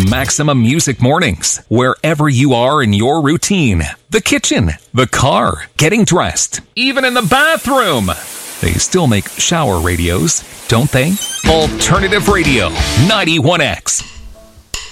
Maximum Music Mornings, wherever you are in your routine. The kitchen, the car, getting dressed, even in the bathroom. They still make shower radios, don't they? Alternative Radio, 91X.